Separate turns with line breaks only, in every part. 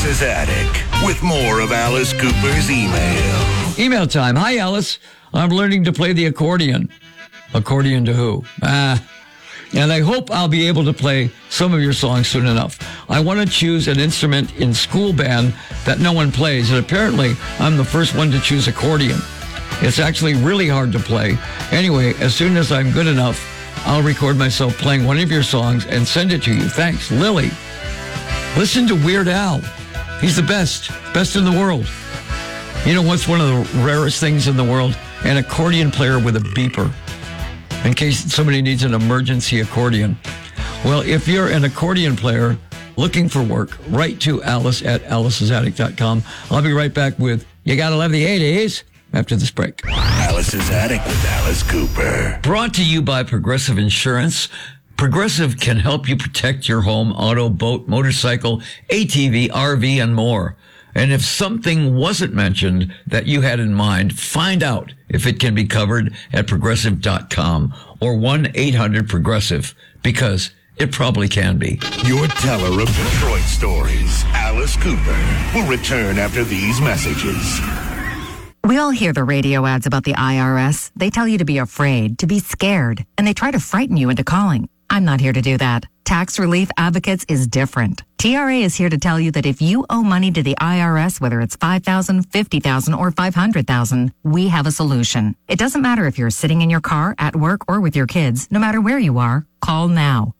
Alice's Attic with more of Alice Cooper's email.
Email time. Hi, Alice. I'm learning to play the accordion. Accordion to who? And I hope I'll be able to play some of your songs soon enough. I want to choose an instrument in school band that no one plays, and apparently I'm the first one to choose accordion. It's actually really hard to play. Anyway, as soon as I'm good enough, I'll record myself playing one of your songs and send it to you. Thanks, Lily. Listen to Weird Al. He's the best in the world. You know what's one of the rarest things in the world? An accordion player with a beeper, in case somebody needs an emergency accordion. Well, if you're an accordion player looking for work, write to Alice at alicesattic.com. I'll be right back with You Gotta Love the 80s after this break.
Alice's Attic with Alice Cooper.
Brought to you by Progressive Insurance. Progressive can help you protect your home, auto, boat, motorcycle, ATV, RV, and more. And if something wasn't mentioned that you had in mind, find out if it can be covered at progressive.com or 1-800-PROGRESSIVE, because it probably can be.
Your teller of Detroit stories, Alice Cooper, will return after these messages.
We all hear the radio ads about the IRS. They tell you to be afraid, to be scared, and they try to frighten you into calling. I'm not here to do that. Tax Relief Advocates is different. TRA is here to tell you that if you owe money to the IRS, whether it's $5,000, $50,000, or $500,000, we have a solution. It doesn't matter if you're sitting in your car, at work, or with your kids. No matter where you are, call now.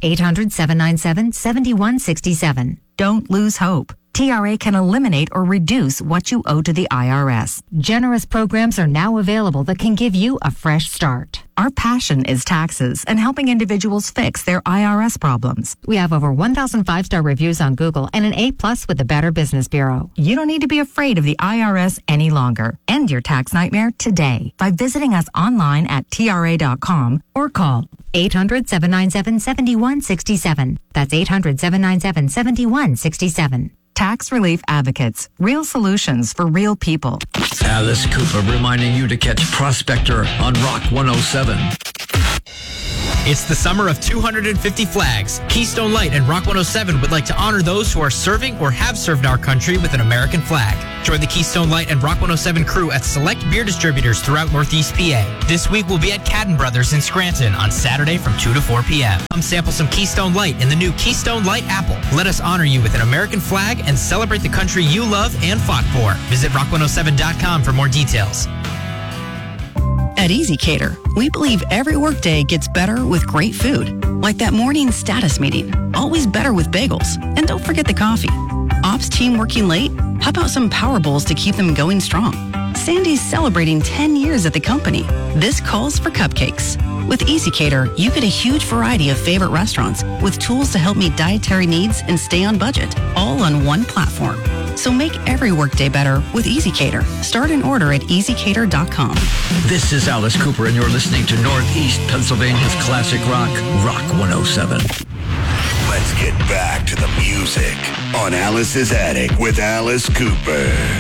800-797-7167. Don't lose hope. TRA can eliminate or reduce what you owe to the IRS. Generous programs are now available that can give you a fresh start. Our passion is taxes and helping individuals fix their IRS problems. We have over 1,000 5-star reviews on Google and an A+ with the Better Business Bureau. You don't need to be afraid of the IRS any longer. End your tax nightmare today by visiting us online at TRA.com or call 800-797-7167. That's 800-797-7167. Tax Relief Advocates. Real solutions for real people.
Alice Cooper reminding you to catch Prospector on Rock 107.
It's the summer of 250 flags. Keystone Light and Rock 107 would like to honor those who are serving or have served our country with an American flag. Join the Keystone Light and Rock 107 crew at select beer distributors throughout Northeast PA. This week we'll be at Cadden Brothers in Scranton on Saturday from 2 to 4 p.m. Come sample some Keystone Light in the new Keystone Light Apple. Let us honor you with an American flag and celebrate the country you love and fought for. Visit rock107.com for more details.
At Easy Cater, we believe every workday gets better with great food. Like that morning status meeting, always better with bagels. And don't forget the coffee. Ops team working late? How about some Power Bowls to keep them going strong? Sandy's celebrating 10 years at the company. This calls for cupcakes. With Easy Cater, you get a huge variety of favorite restaurants with tools to help meet dietary needs and stay on budget, all on one platform. So make every workday better with Easy Cater. Start an order at easycater.com.
This is Alice Cooper, and you're listening to Northeast Pennsylvania's classic rock, Rock 107.
Let's get back to the music on Alice's Attic with Alice Cooper.